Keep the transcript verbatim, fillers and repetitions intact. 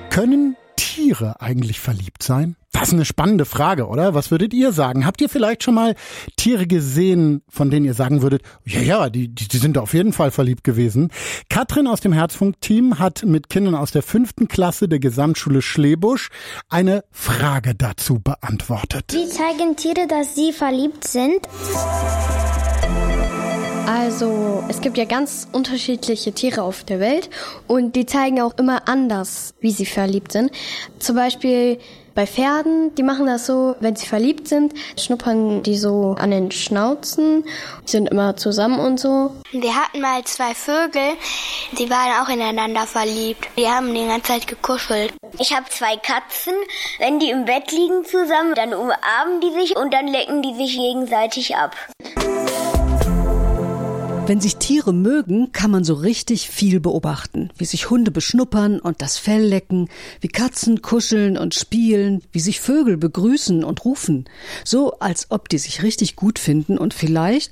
Können Tiere eigentlich verliebt sein? Das ist eine spannende Frage, oder? Was würdet ihr sagen? Habt ihr vielleicht schon mal Tiere gesehen, von denen ihr sagen würdet, ja, ja, die, die, die sind auf jeden Fall verliebt gewesen? Katrin aus dem Herzfunk-Team hat mit Kindern aus der fünften Klasse der Gesamtschule Schlebusch eine Frage dazu beantwortet. Wie zeigen Tiere, dass sie verliebt sind? Also, es gibt ja ganz unterschiedliche Tiere auf der Welt und die zeigen auch immer anders, wie sie verliebt sind. Zum Beispiel bei Pferden, die machen das so, wenn sie verliebt sind, schnuppern die so an den Schnauzen, die sind immer zusammen und so. Wir hatten mal zwei Vögel, die waren auch ineinander verliebt. Die haben die ganze Zeit gekuschelt. Ich habe zwei Katzen, wenn die im Bett liegen zusammen, dann umarmen die sich und dann lecken die sich gegenseitig ab. Wenn sich Tiere mögen, kann man so richtig viel beobachten. Wie sich Hunde beschnuppern und das Fell lecken, wie Katzen kuscheln und spielen, wie sich Vögel begrüßen und rufen. So, als ob die sich richtig gut finden und vielleicht